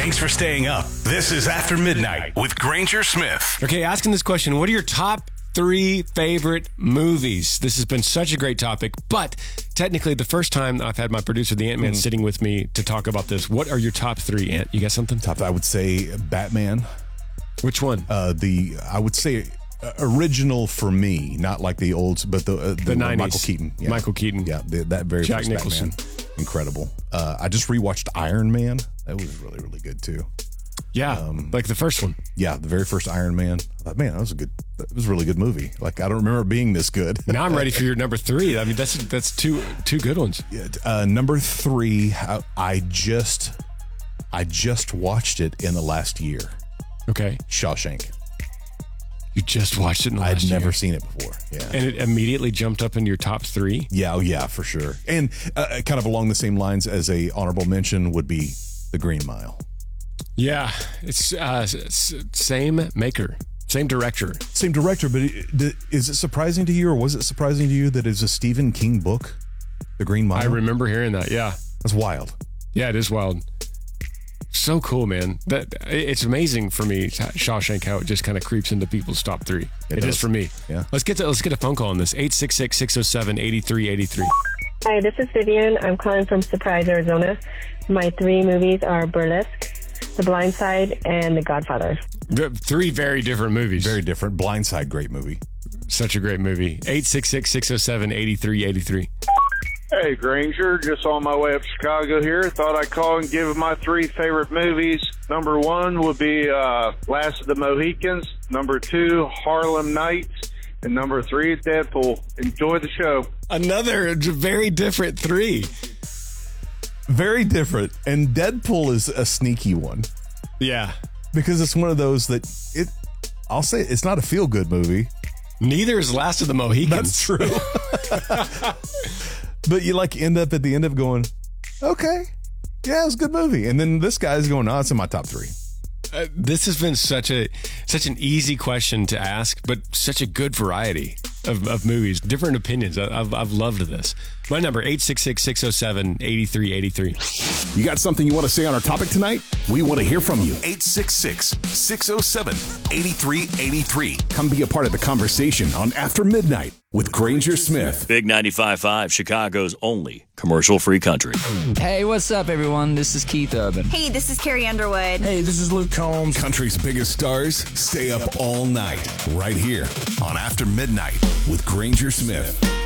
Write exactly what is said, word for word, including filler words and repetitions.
Thanks for staying up. This is After Midnight with Granger Smith. Okay, asking this question, what are your top three favorite movies? This has been such a great topic, but technically the first time I've had my producer, the Ant-Man, mm. sitting with me to talk about this. What are your top three, Ant? You got something? Top, I would say Batman. Which one? Uh, the, I would say uh, original for me, not like the old, but the, uh, the, the nineties. Michael Keaton. Yeah. Michael Keaton. Yeah, the, that very Jack first Nicholson. Batman. Incredible. Uh, I just rewatched Iron Man. That was really, really good too. Yeah, um, like the first one. Yeah, the very first Iron Man. I thought, man, that was a good. That was a really good movie. Like I don't remember it being this good. Now I'm ready for your number three. I mean, that's that's two two good ones. Yeah, uh, number three, I, I just I just watched it in the last year. Okay, Shawshank. You just watched it in the last I'd year. never seen it before. Yeah. And it immediately jumped up in your top three? Yeah, oh yeah, for sure. And uh, kind of along the same lines as a honorable mention would be The Green Mile. Yeah, it's, uh, it's same maker, same director. Same director, but it, is it surprising to you or was it surprising to you that it's a Stephen King book, The Green Mile? I remember hearing that, yeah. That's wild. Yeah, it is wild. So cool, man. That it's amazing for me, Shawshank, how it just kind of creeps into people's top three. It, it is for me. Yeah. Let's get to let's get a phone call on this. eight six six, six oh seven, eight three eight three. Hi, this is Vivian. I'm calling from Surprise, Arizona. My three movies are Burlesque, The Blind Side, and The Godfather. Three very different movies. Very different. Blind Side, great movie. Such a great movie. eight six six, six oh seven, eight three eight three. Hey, Granger, just on my way up to Chicago here. Thought I'd call and give my three favorite movies. Number one would be uh, Last of the Mohicans. Number two, Harlem Nights. And number three, Deadpool. Enjoy the show. Another very different three. Very different. And Deadpool is a sneaky one. Yeah. Because it's one of those that, it. I'll say it's not a feel-good movie. Neither is Last of the Mohicans. That's true. But you like end up at the end of going, okay, yeah, it was a good movie. And then this guy's going, no, it's in my top three. Uh, this has been such a such an easy question to ask, but such a good variety of, of movies, different opinions. I, I've I've loved this. My number, eight six six, six oh seven, eight three eight three. You got something you want to say on our topic tonight? We want to hear from you. eight six six, six oh seven, eight three eight three. Come be a part of the conversation on After Midnight with Granger Smith. Big ninety-five point five, Chicago's only commercial-free country. Hey, what's up, everyone? This is Keith Urban. Hey, this is Carrie Underwood. Hey, this is Luke Combs. Country's biggest stars stay up all night right here on After Midnight with Granger Smith.